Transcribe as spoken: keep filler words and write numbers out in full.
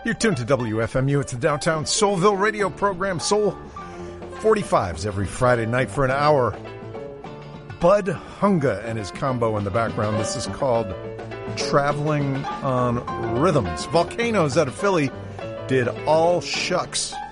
You're tuned to W F M U. It's the Downtown Soulville radio program, Soul forty-fives, every Friday night for an hour. Bud Hunga and his combo in the background. This is called Traveling on Rhythms. Volcanoes out of Philly did All Shucks.